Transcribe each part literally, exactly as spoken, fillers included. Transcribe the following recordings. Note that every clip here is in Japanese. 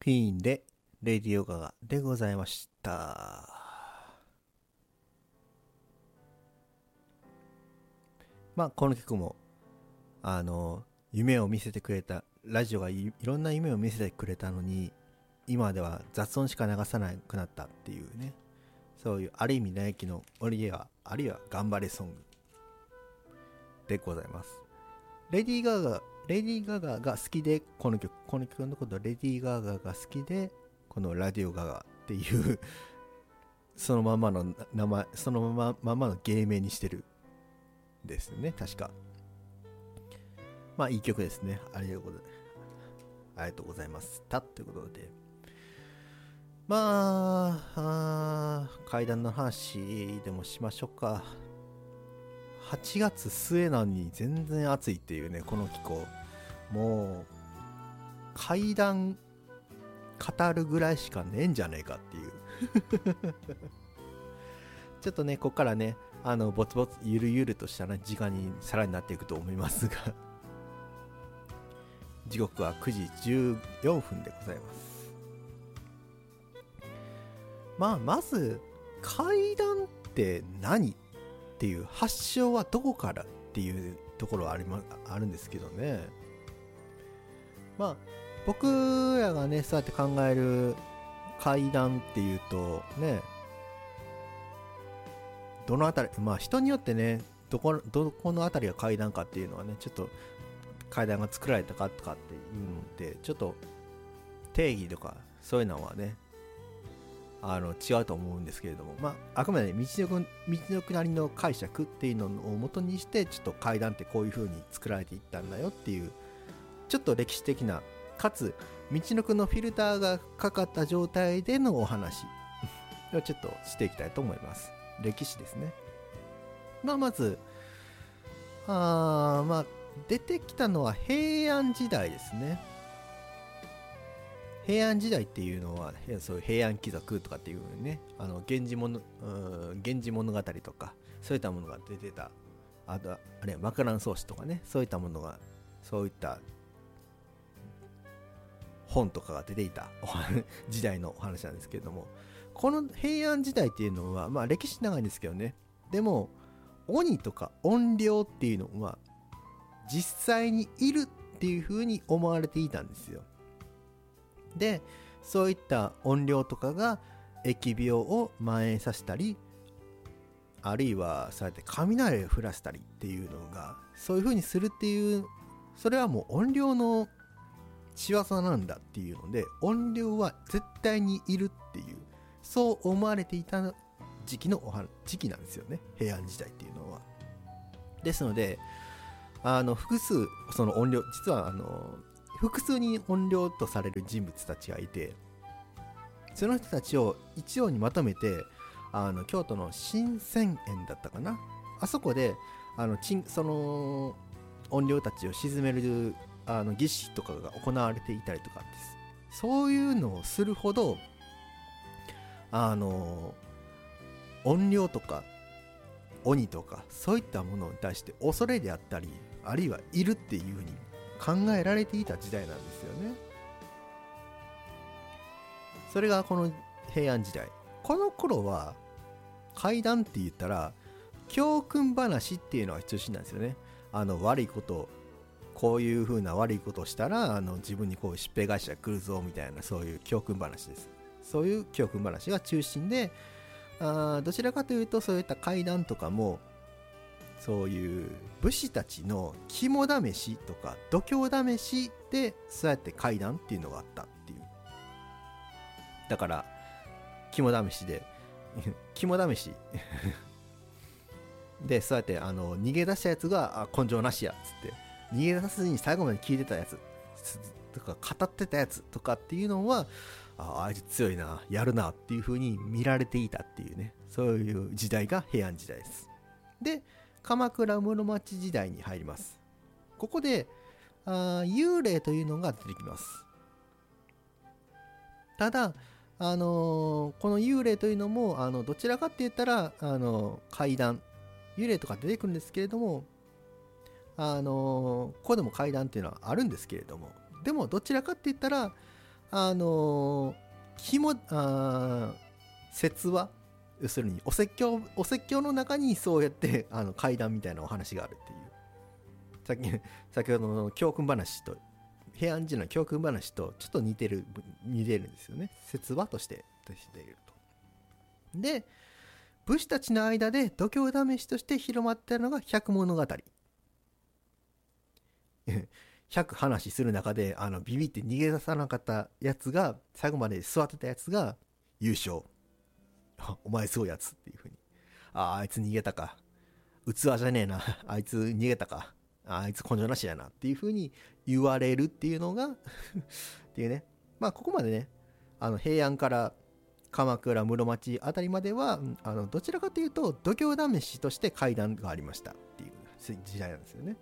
クイーンでレディオガガでございました。まあこの曲もあの夢を見せてくれた、ラジオが い, いろんな夢を見せてくれたのに今では雑音しか流さなくなったっていうね、そういうある意味ナイキのオリエはあるいは頑張れソングでございます。レディーガガレディーガガが好きで、この曲この曲のことレディーガガが好きでこのラディオガガっていうそのままの名前、そのままままの芸名にしてるんですね、確か。まあいい曲ですね。ありがとうございます。ありがとうございましたということで、まあ、あ階段の話でもしましょうか。はちがつ末なのに全然暑いっていうね、この気候。もう階段語るぐらいしかねえんじゃねえかっていうちょっとねここからね、あのぼつぼつゆるゆるとした、ね、時間にさらになっていくと思いますが時刻はくじじゅうよんぷんでございます。まあまず階段って何っていう、発祥はどこからっていうところはあり、ま、あるんですけどね。まあ僕らがねそうやって考える階段っていうとね、どのあたり、まあ人によってね、どこどこのあたりが階段かっていうのはね、ちょっと階段が作られたかとかっていうのでちょっと定義とかそういうのはね、あの違うと思うんですけれども、まああくまで道のく道のくなりの解釈っていうのを元にして、ちょっと階段ってこういう風に作られていったんだよっていう、ちょっと歴史的なかつ道のくのフィルターがかかった状態でのお話をちょっとしていきたいと思います。歴史ですね。まあまずあまあ出てきたのは平安時代ですね。平安時代っていうのはそういう平安貴族とかっていうね、あの源氏物源氏物語とかそういったものが出てた、あとあれは枕草子とかね、そういったものが、そういった本とかが出ていた時代のお話なんですけれども、この平安時代っていうのはまあ歴史長いんですけどね、でも鬼とか怨霊っていうのは実際にいるっていう風に思われていたんですよ。でそういった怨霊とかが疫病を蔓延させたり、あるいはそうやって雷を降らせたりっていうのが、そういう風にするっていう、それはもう怨霊の仕業なんだっていうので、怨霊は絶対にいるっていう、そう思われていた時期のお話時期なんですよね、平安時代っていうのは。ですのであの複数その怨霊、実はあの複数に怨霊とされる人物たちがいて、その人たちを一応にまとめて、あの京都の神泉苑だったかな、あそこであのちんその怨霊たちを鎮めるあの儀式とかが行われていたりとかです。そういうのをするほどあの怨霊とか鬼とかそういったものに対して恐れであったり、あるいはいるっていうふうに考えられていた時代なんですよね。それがこの平安時代。この頃は怪談って言ったら教訓話っていうのが中心なんですよね。あの悪いことこういう風な悪いことをしたらあの自分にこういう疾病返しが来るぞみたいな、そういう教訓話です。そういう教訓話が中心で、あどちらかというとそういった怪談とかもそういう武士たちの肝試しとか度胸試しでそうやって怪談っていうのがあったっていう。だから肝試しで肝試しでそうやってあの逃げ出したやつがあ根性なしやっつって逃げ出さずに最後まで聞いてたやつとか語ってたやつとかっていうのは、ああいつ強いなやるなっていう風に見られていたっていうね、そういう時代が平安時代です。で鎌倉室町時代に入ります。ここであ幽霊というのが出てきます。ただあのー、この幽霊というのもあのどちらかって言ったらあの怪談幽霊とか出てくるんですけれども、あのー、ここでも怪談っていうのはあるんですけれども、でもどちらかって言ったらあのー、ひもあ説話、要するにお説教お説教の中にそうやってあの怪談みたいなお話があるっていう、さっき先ほどの教訓話と平安時代の教訓話とちょっと似てる似てるんですよね。説話としてとしていると。で武士たちの間で度胸試しとして広まっているのが百物語。ひゃく話する中であのビビって逃げ出さなかったやつが、最後まで座ってたやつが優勝。お前すごいやつっていう風に、ああ、あいつ逃げたか、器じゃねえな、あいつ逃げたか、ああいつ根性なしやなっていう風に言われるっていうのがっていうね。まあここまでね、あの平安から鎌倉室町あたりまでは、あのどちらかというと度胸試しとして怪談がありましたっていう時代なんですよね。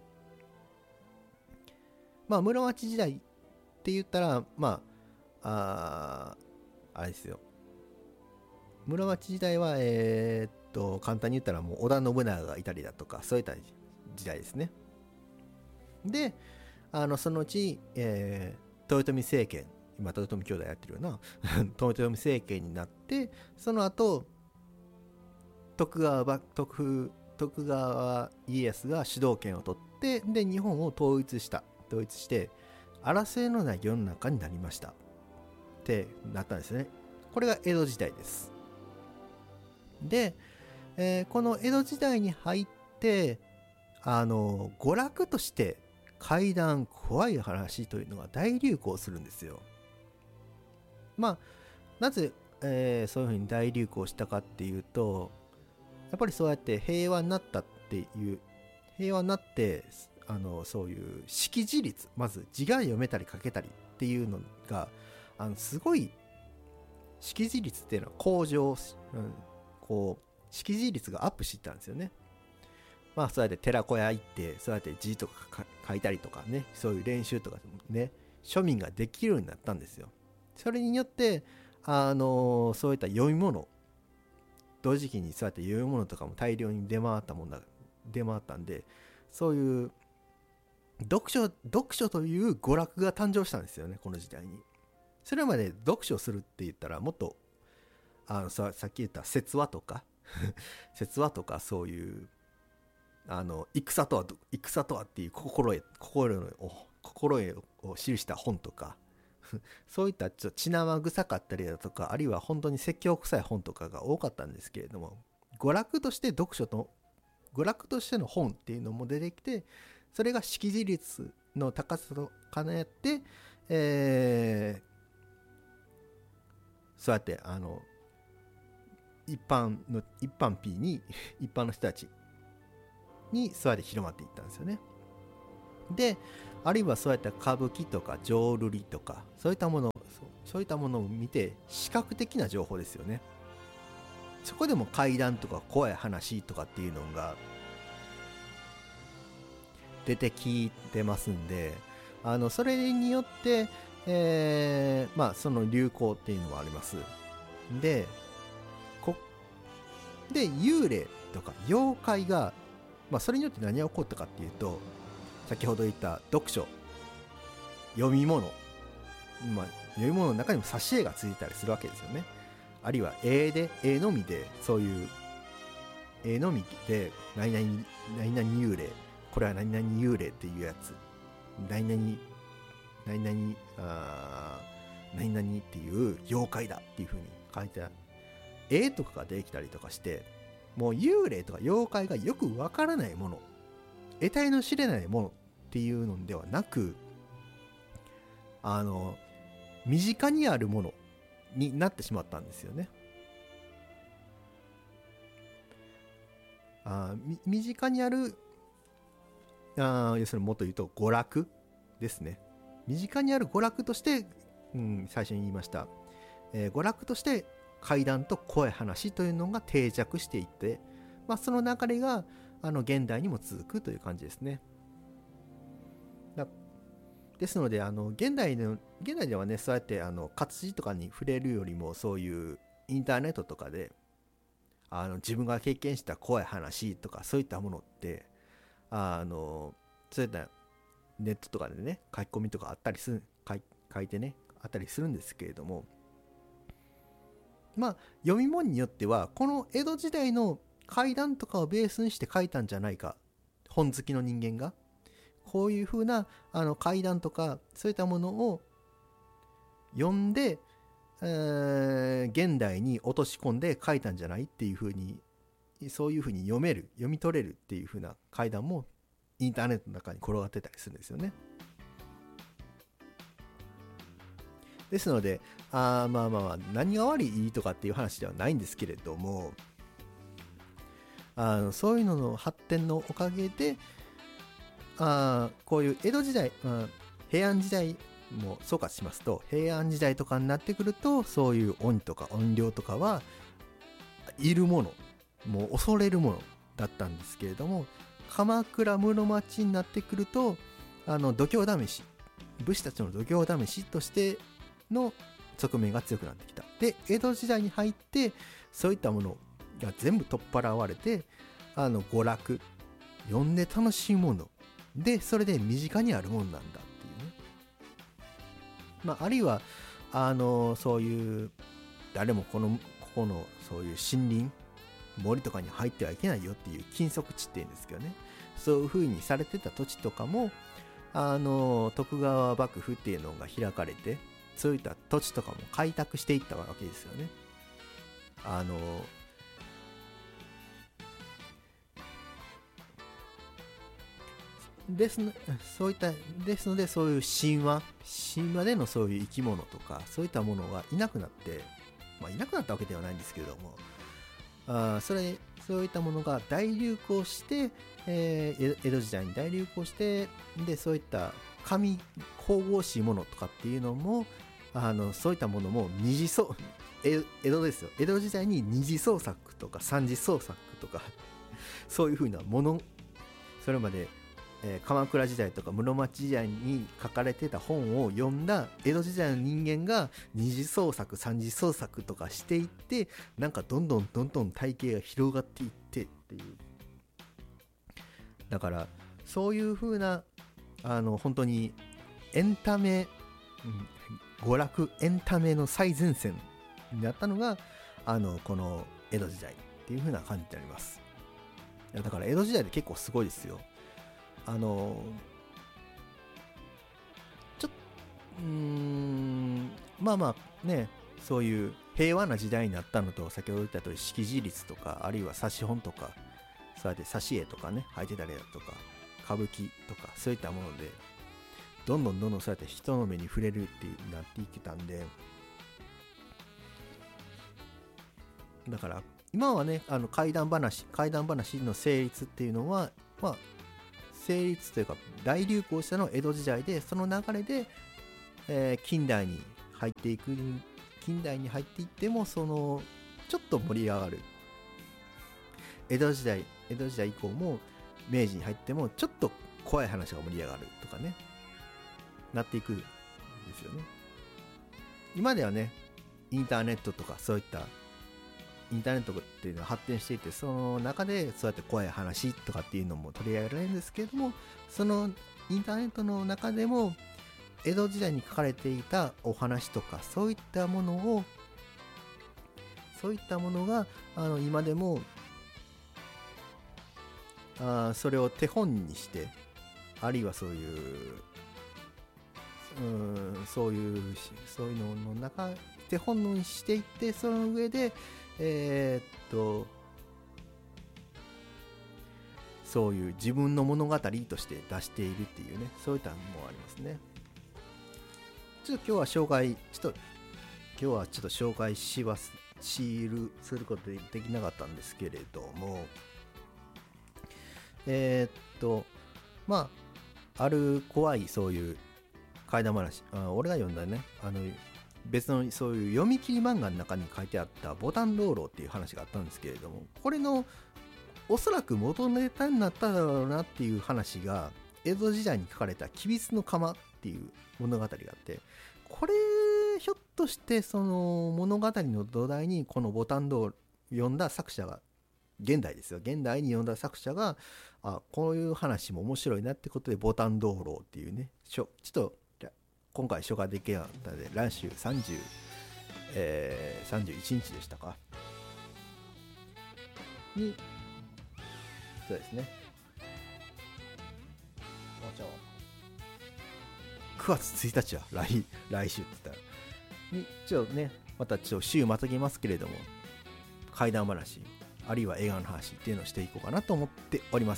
まあ室町時代って言ったら、まあああれですよ、室町時代はえー、っと簡単に言ったらもう織田信長がいたりだとか、そういった時代ですね。であのそのうち、えー、豊臣政権、今豊臣兄弟やってるような豊臣政権になって、その後徳川徳徳川家康が主導権を取って、で日本を統一した統一して争いのない世の中になりましたってなったんですね。これが江戸時代です。で、えー、この江戸時代に入ってあの娯楽として怪談、怖い話というのが大流行するんですよ。まあなぜ、えー、そういうふうに大流行したかっていうと、やっぱりそうやって平和になったっていう、平和になってあのそういう識字率、まず字が読めたり書けたりっていうのがあのすごい、識字率っていうのは向上、うん、こう識字率がアップしていったんですよね。まあそうやって寺子屋行ってそうやって字とか書いたりとかね、そういう練習とかね、庶民ができるようになったんですよ。それによってあのー、そういった読み物、同時期にそうやって読み物とかも大量に出回ったもんだ出回ったんで、そういう読書読書という娯楽が誕生したんですよね、この時代に。それまで読書するって言ったらもっとあの さ, さっき言った説話とか説話とか、そういうあの戦とは戦とはっていう心得心得を心得を記した本とかそういったちょっと血生臭かったりだとか、あるいは本当に説教臭い本とかが多かったんですけれども、娯楽として読書と娯楽としての本っていうのも出てきて、それが識字率の高さと兼ねて、えー、そうやってあの一般の一般 P に一般の人たちにそうやって広まっていったんですよね。で、あるいはそうやって歌舞伎とか浄瑠璃とかそういったものそう、そういったものを見て視覚的な情報ですよね。そこでも怪談とか怖い話とかっていうのが出てきてますんで、あのそれによって、えー、まあその流行っていうのもあります。で、こで幽霊とか妖怪が、まあ、それによって何が起こったかっていうと、先ほど言った読書、読み物、まあ、読み物の中にも挿絵がついたりするわけですよね。あるいは絵で絵のみで、そういう絵のみで何々何々幽霊、これは何々幽霊っていうやつ、何々何々あ何々っていう妖怪だっていう風に書いてある絵とかができたりとかして、もう幽霊とか妖怪がよくわからないもの、得体の知れないものっていうのではなく、あの身近にあるものになってしまったんですよね。あ身近にある、あ要するにもっと言うと娯楽ですね。身近にある娯楽として、うん、最初に言いました、えー、娯楽として怪談と怖い話というのが定着していって、まあ、その流れがあの現代にも続くという感じですね。だですのであの現代の現代ではね、そうやってあの活字とかに触れるよりも、そういうインターネットとかであの自分が経験した怖い話とかそういったものって、あのそういったネットとかでね書き込みとかあったりする、書い書いてねあったりするんですけれども、まあ読み物によってはこの江戸時代の怪談とかをベースにして書いたんじゃないか、本好きの人間がこういう風なあの怪談とかそういったものを読んで、えー、現代に落とし込んで書いたんじゃないっていう風に、そういう風に読める、読み取れるっていう風な怪談もインターネットの中に転がってたりするんですよね。ですので、あまあまあまあ何が悪いとかっていう話ではないんですけれども、あのそういうのの発展のおかげで、あこういう江戸時代、まあ、平安時代も総括しますと、平安時代とかになってくると、そういう鬼とか怨霊とかはいるもの、もう恐れるものだったんですけれども、鎌倉室町になってくると、あの度胸試し、武士たちの度胸試しとしての側面が強くなってきた。で、江戸時代に入ってそういったものが全部取っ払われて、あの娯楽、読んで楽しいもので、それで身近にあるものなんだっていうね。まあ、あるいはあのそういう誰もこのここのそういう森林森とかに入ってはいけないよっていう禁足地っていうんですけどね、そういう風にされてた土地とかも、あの徳川幕府っていうのが開かれて、そういった土地とかも開拓していったわけですよね。あのですのそういったですので、そういう神話神話でのそういう生き物とかそういったものがいなくなって、まあ、いなくなったわけではないんですけれども、あそれそういったものが大流行して、えー、江戸時代に大流行して、でそういった神神々しいものとかっていうのも、あのそういったものも二次創江戸ですよ、江戸時代に二次創作とか三次創作とかそういう風なもの、それまで、えー、鎌倉時代とか室町時代に書かれてた本を読んだ江戸時代の人間が二次創作三次創作とかしていって、なんかどんどんどんどん体系が広がっていってっていう、だからそういう風なあの本当にエンタメ、うん、娯楽エンタメの最前線になったのがあのこの江戸時代っていう風な感じになります。いやだから江戸時代って結構すごいですよ。あのちょっうーんまあまあね、そういう平和な時代になったのと、先ほど言った通り識字率とか、あるいは指本とか、そうやって挿絵とかね入ってたりだとか、歌舞伎とかそういったものでどんどんどんどんそうやって人の目に触れるっていうなっていけたんで、だから今はね、あの怪談話怪談話の成立っていうのは、まあ成立というか大流行したのは江戸時代で、その流れで、えー、近代に入っていく近代に入っていっても、そのちょっと盛り上がる、江戸時代江戸時代以降も明治に入ってもちょっと怖い話が盛り上がるとかね、なっていくんですよね。今ではね、インターネットとかそういったインターネットっていうのは発展していて、その中でそうやって怖い話とかっていうのも取り上げられるんですけれども、そのインターネットの中でも江戸時代に書かれていたお話とかそういったものをそういったものがあの今でもあそれを手本にして、あるいはそういううんそういうそういうのの中手本にしていって、その上でえー、っとそういう自分の物語として出しているっていうね、そういったのもありますね。ちょっと今日は紹介ちょっと今日はちょっと紹介しますしるすることできなかったんですけれども、えー、っとまあある怖いそういう怪談話、あ俺が読んだね、あの別のそういう読み切り漫画の中に書いてあったボタン道路っていう話があったんですけれども、これのおそらく元ネタになっただろうなっていう話が江戸時代に書かれた吉備津の釜っていう物語があって、これひょっとしてその物語の土台にこのボタン道路読んだ作者が、現代ですよ、現代に読んだ作者があこういう話も面白いなってことでボタン道路っていうね、ちょちょっと今回紹介できなかったので、来週さんじゅう、えー、さんじゅういちにちでしたかに、そうですね、くがつついたちは 来, 来週って言ったらにちょっとね、またちょっと週またぎますけれども、怪談話あるいは映画の話っていうのをしていこうかなと思っております。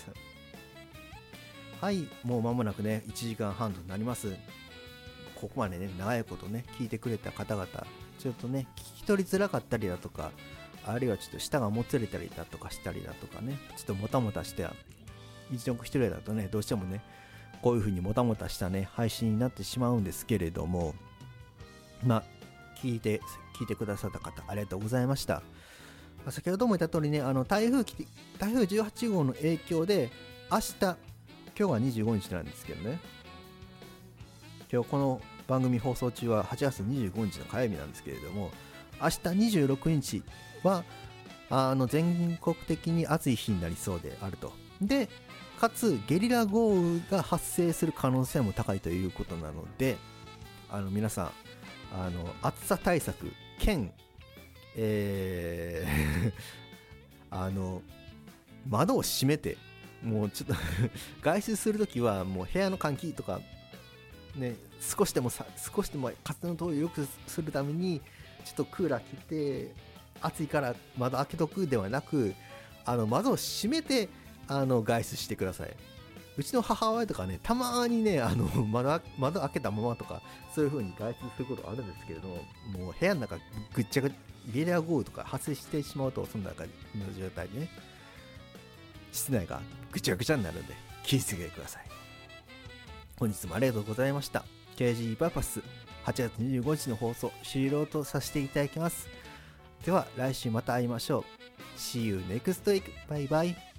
はい、もう間もなくねいちじかんはんとなります。ここまでね長いことね聞いてくれた方々、ちょっとね聞き取りづらかったりだとか、あるいはちょっと舌がもつれたりだとかしたりだとかね、ちょっともたもたして一読一人だとねどうしてもねこういう風にもたもたしたね配信になってしまうんですけれども、まあ聞いて聞いてくださった方ありがとうございました。まあ、先ほども言った通りね、あの台風台風じゅうはちごうの影響で明日、今日はにじゅうごにちなんですけどね、今日この番組放送中ははちがつにじゅうごにちの火曜日なんですけれども、明日にじゅうろくにちはあの全国的に暑い日になりそうであると。でかつゲリラ豪雨が発生する可能性も高いということなので、あの皆さんあの暑さ対策兼、えー、あの窓を閉めて、もうちょっと外出するときはもう部屋の換気とかね、少しでもさ少しでも風の通りを良くするためにちょっとクーラー切って暑いから窓開けとくではなく、あの窓を閉めてあの外出してください。うちの母親とかね、たまにねあの 窓, 窓開けたままとかそういう風に外出することあるんですけれども、もう部屋の中ぐっちゃぐゲリラ豪雨とか発生してしまうと、その中の状態でね室内がぐちゃぐちゃになるので気をつけてください。本日もありがとうございました。 ケージー パーパスはちがつにじゅうごにちの放送終了とさせていただきます。では来週また会いましょう。 See you next week. バイバイ。